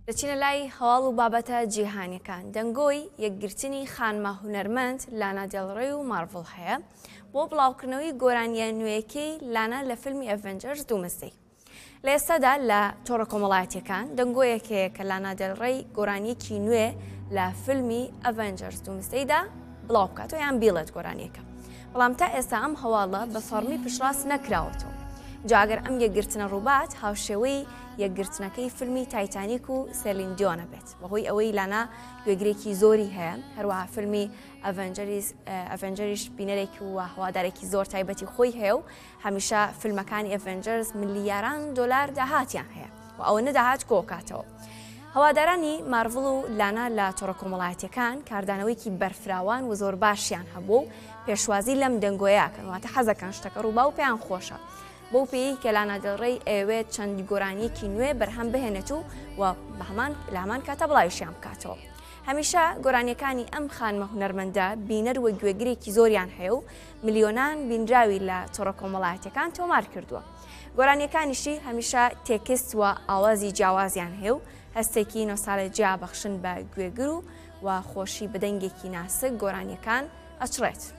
دەچینە لای هەواڵ و بابەتە جیهانیەکان. دەنگۆی یەکگرتنی خانمە هونەرمەند لانا دێل ڕێی و مارڤڵ هەیە بۆ بڵاوکردنەوەی گۆرانیە نوێیەکەی لانا لە فیلمی ئەڤەنجەرز دوومەستەی. لە ئێستادا لە تۆڕە کۆمەڵایەتیەکان دەنگۆیەکەیە کە لانا دێل ڕێی گۆرانیەکی نوێ لە فیلمی ئەڤەنجەرز دوومەستەیدا بڵاو بکاتەوە یان بیڵێت گۆرانیەکە. بەڵام تا ئێستا ئەم هەواڵە بە فەرمی پشتڕاست نەکراوەتەوە. جاگەر ئەم یەکگرتنە ڕووبات هاوشێوەی یەکگرتنەکەی فیلمی تایتانیک و سێلین دیۆنە بێت بەهۆی ئەوەی لانا گوێگرێکی زۆری هەیە، هەروەها فیلمی ئەڤەنجەریش بینەرێکی و هەوادارێکی زۆر تایبەتی خۆی هەیە و هەمیشە فیلمەکانی ئەڤەنجەرز ملیاران دۆلار داهاتیان هەیە و ئەوە نەداهات کۆکاتەوە. هەوادارانی مارڤڵ و لانا لە تۆڕە کۆمەڵایەتیەکان کاردانەوەیکی بەرفراوان و زۆر باشیان هەبوو و پێشوازی لەم دەنگۆیەکەن واتە حەزەکەن شتەکە ڕووبا و پێیان خۆشە. بۆ پێی کە لانا دێل ڕێی ئەوێت چەند گۆرانیەکی نوێ بەرهەم بهێنێت و لە هەمان کاتە بڵاویشیان بکاتەوە. هەمیشە گۆرانیەکانی ئەم خانمە هونەرمەندە بینەر و گوێگرێکی زۆریان هەیە و ملیۆنان بینراوی لە تۆڕە کۆمەڵایەتیەکان تۆمار کردووە. گۆرانیەکانیشی هەمیشە تێکست و ئاوازی جیاوازیان هەیە و هەستێکی نۆستالژیا بەخشن بە گوێگر و خۆشی بەدەنگێکی ناسک گۆرانیەکان ئەچڕێت.